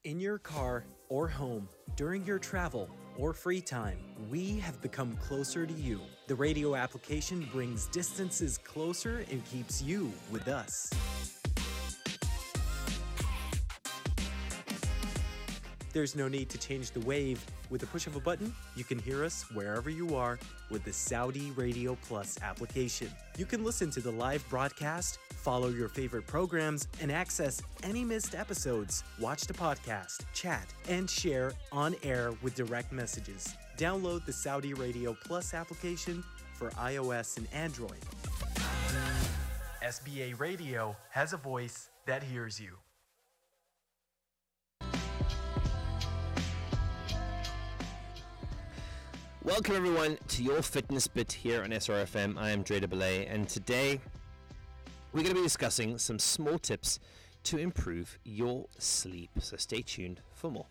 In your car or home, during your travel or free time, we have become closer to you. The radio application brings distances closer and keeps you with us. There's no need to change the wave. With the push of a button, you can hear us wherever you are with the Saudi Radio Plus application. You can listen to the live broadcast, follow your favorite programs, and access any missed episodes, watch the podcast, chat, and share on air with direct messages. Download the Saudi Radio Plus application for iOS and Android. SBA Radio has a voice that hears you. Welcome everyone to your fitness bit here on SRFM. I am Dre DeBelay, and today we're going to be discussing some small tips to improve your sleep. So stay tuned for more.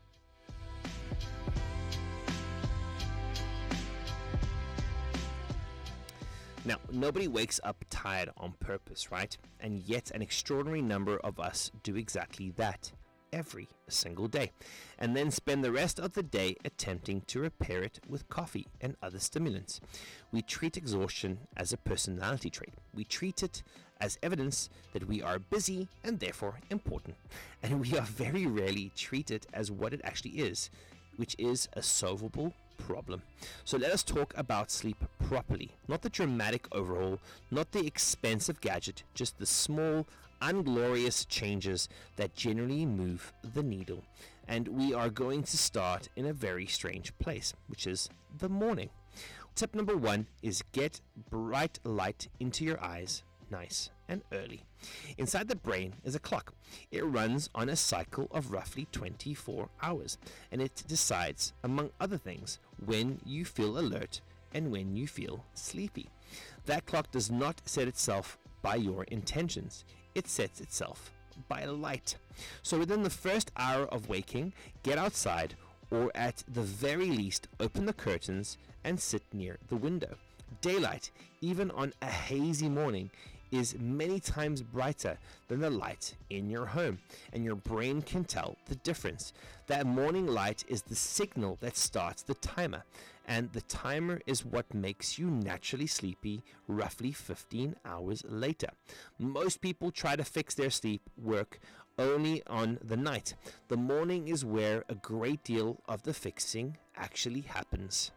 Now, nobody wakes up tired on purpose, right? And yet an extraordinary number of us do exactly that every single day, and then spend the rest of the day attempting to repair it with coffee and other stimulants. We treat exhaustion as a personality trait. We treat it as evidence that we are busy and therefore important, and we are very rarely treat it as what it actually is, which is a solvable problem. So let us talk about sleep properly, not the dramatic overhaul, not the expensive gadget, just the small, unglorious changes that generally move the needle. And we are going to start in a very strange place, which is the morning. Tip number 1 is get bright light into your eyes nice and early. Inside the brain is a clock. It runs on a cycle of roughly 24 hours, and it decides, among other things, when you feel alert and when you feel sleepy. That clock does not set itself by your intentions. It sets itself by light. So within the first hour of waking, get outside, or at the very least open the curtains and sit near the window. Daylight, even on a hazy morning, is many times brighter than the light in your home, and your brain can tell the difference. That morning light is the signal that starts the timer, and the timer is what makes you naturally sleepy roughly 15 hours later. Most people try to fix their sleep work only on the night. The morning is where a great deal of the fixing actually happens.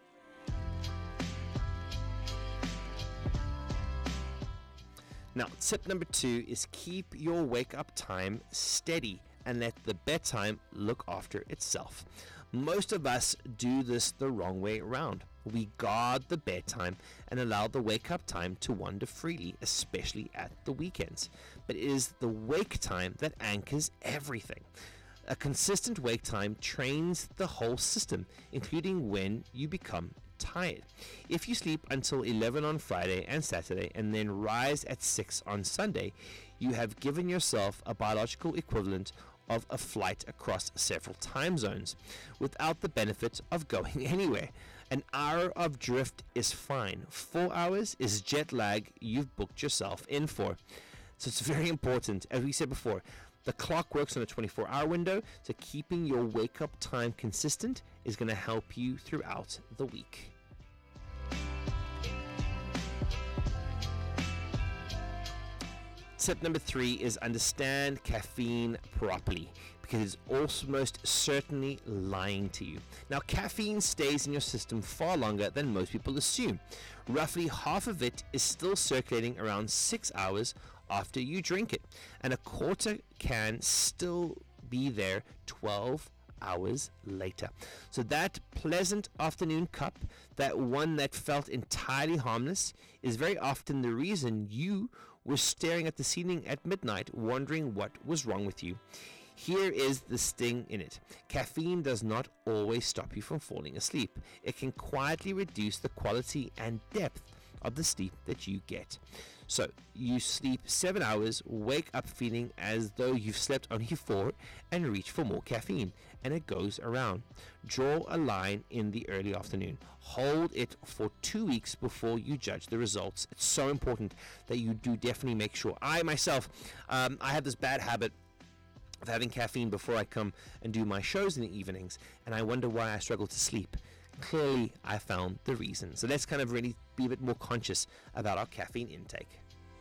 Now, tip number 2 is keep your wake up time steady and let the bedtime look after itself. Most of us do this the wrong way around. We guard the bedtime and allow the wake up time to wander freely, especially at the weekends. But it is the wake time that anchors everything. A consistent wake time trains the whole system, including when you become tired. If you sleep until 11 on Friday and Saturday and then rise at 6 on Sunday, you have given yourself a biological equivalent of a flight across several time zones without the benefit of going anywhere. An hour of drift is fine. 4 hours is jet lag you've booked yourself in for. So it's very important, as we said before, the clock works on a 24-hour window, so keeping your wake-up time consistent is going to help you throughout the week. Tip number 3 is understand caffeine properly, because it's almost certainly lying to you. Now, caffeine stays in your system far longer than most people assume. Roughly half of it is still circulating around 6 hours after you drink it, and a quarter can still be there 12 hours later. So that pleasant afternoon cup, that one that felt entirely harmless, is very often the reason you were staring at the ceiling at midnight wondering what was wrong with you. Here is the sting in it. Caffeine does not always stop you from falling asleep. It can quietly reduce the quality and depth of the sleep that you get. So you sleep 7 hours, wake up feeling as though you've slept only 4, and reach for more caffeine, and it goes around. Draw a line in the early afternoon. Hold it for 2 weeks before you judge the results. It's so important that you do definitely make sure. I myself, I have this bad habit of having caffeine before I come and do my shows in the evenings, and I wonder why I struggle to sleep. Clearly, I found the reason. So let's kind of really be a bit more conscious about our caffeine intake.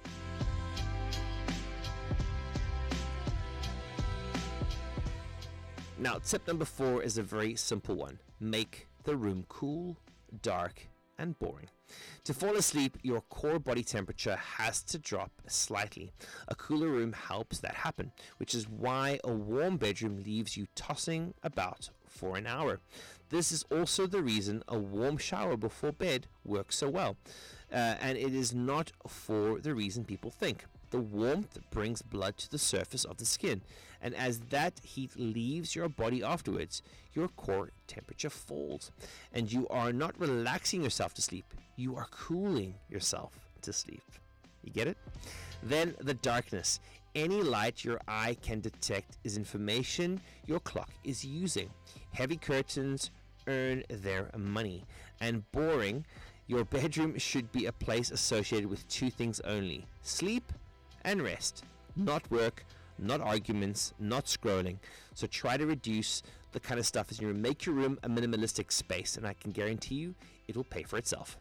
Now, tip number 4 is a very simple one. Make the room cool, dark, and boring. To fall asleep, your core body temperature has to drop slightly. A cooler room helps that happen, which is why a warm bedroom leaves you tossing about for an hour. This is also the reason a warm shower before bed works so well. And it is not for the reason people think. The warmth brings blood to the surface of the skin, and as that heat leaves your body afterwards, your core temperature falls, and you are not relaxing yourself to sleep, you are cooling yourself to sleep. You get it? Then the darkness. Any light your eye can detect is information your clock is using. Heavy curtains earn their money, and boring. Your bedroom should be a place associated with 2 things only: sleep and rest, not work, not arguments, not scrolling. So try to reduce the kind of stuff as you make your room a minimalistic space, and I can guarantee you it will pay for itself.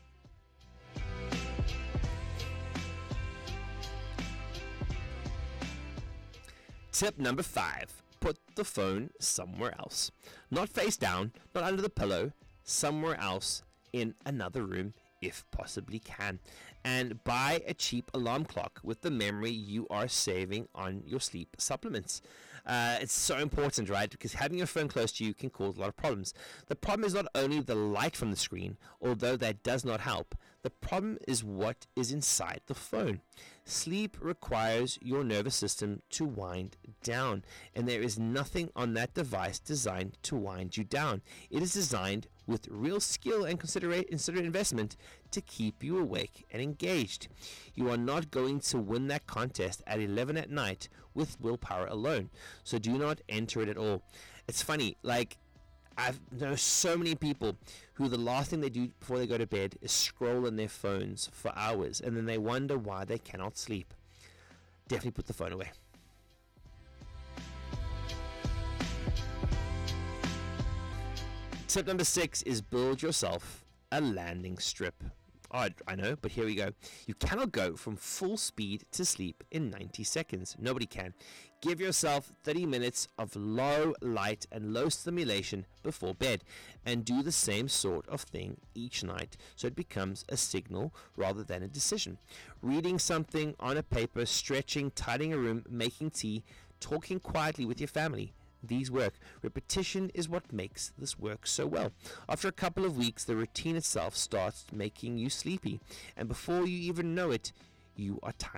Tip number 5, put the phone somewhere else. Not face down, not under the pillow, somewhere else in another room if possibly can. And buy a cheap alarm clock with the memory you are saving on your sleep supplements. It's so important, right? Because having your phone close to you can cause a lot of problems. The problem is not only the light from the screen, although that does not help. The problem is what is inside the phone. Sleep requires your nervous system to wind down, and there is nothing on that device designed to wind you down. It is designed with real skill and considerate investment to keep you awake and engaged. You are not going to win that contest at 11 at night with willpower alone, so do not enter it at all. It's funny, like, I've known so many people who the last thing they do before they go to bed is scroll on their phones for hours, and then they wonder why they cannot sleep. Definitely put the phone away. Tip number 6 is build yourself a landing strip. Oh, I know, but here we go. You cannot go from full speed to sleep in 90 seconds. Nobody can. Give yourself 30 minutes of low light and low stimulation before bed, and do the same sort of thing each night so it becomes a signal rather than a decision. Reading something on a paper, stretching, tidying a room, making tea, talking quietly with your family. These work. Repetition is what makes this work so well. After a couple of weeks, the routine itself starts making you sleepy, and before you even know it, you are tired.